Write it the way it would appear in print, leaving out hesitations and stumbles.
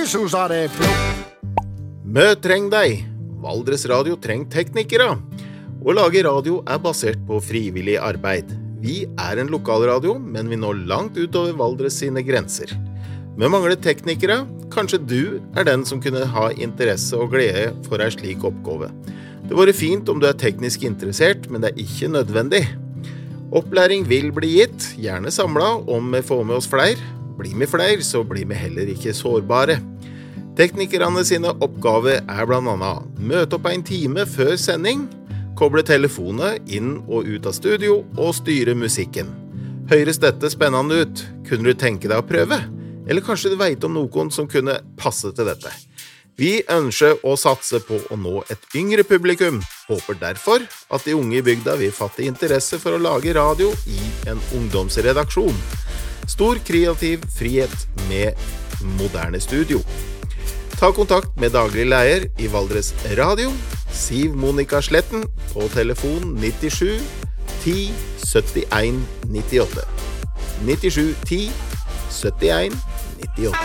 så sa det Mø treng deg. Valdres Radio treng teknikere. Å lage radio basert på frivillig arbeid. Vi en lokalradio, men vi når langt utover Valdres sine grenser. Vi mangler teknikere. Kanskje du den som kunne ha interesse og glede for en slik oppgave. Det var fint om du teknisk interessert, men det ikke nødvendig. Opplæring vil bli gitt, gjerne samlet om vi får med oss flere. Blir vi flere, så blir vi heller ikke sårbare. Teknikerne sine oppgave blant annet møte opp en time før sending, koble telefoner inn og ut av studio og styre musikken. Høres dette spennende ut? Kunne du tenke deg å prøve? Eller kanskje du vet om noen som kunne passe til dette? Vi ønsker å satse på å nå et yngre publikum. Håper derfor at de unge i bygda vil fatte interesse for å lage radio i en ungdomsredaksjon. Stor kreativ frihet med moderne studio. Ta kontakt med daglig leder i Valdres Radio, Siv Monica Sletten, på telefon 97 10 71 98. 97 10 71 98.